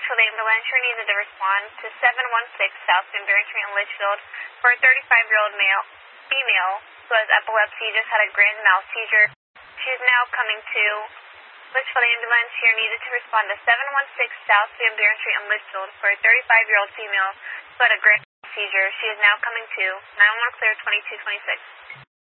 Litchfield ambulance. You're needed to respond to 716 South Van Buren Street in Litchfield for a 35-year-old female who has epilepsy, just had a grand mal seizure. She is now coming to Litchfield ambulance. You're needed to respond to 716 South Van Buren Street in Litchfield for a 35-year-old female who had a grand mal seizure. She is now coming to 911 clear 2226.